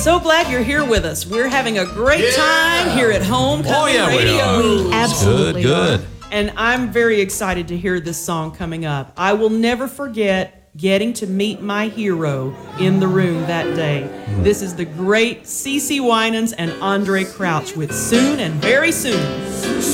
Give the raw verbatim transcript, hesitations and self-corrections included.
So glad you're here with us. We're having a great Yeah. time here at Homecoming Oh, yeah, we Radio. are. We absolutely Good, good. And I'm very excited to hear this song coming up. I will never forget getting to meet my hero in the room that day. This is the great CeCe Winans and Andre Crouch with Soon and Very Soon.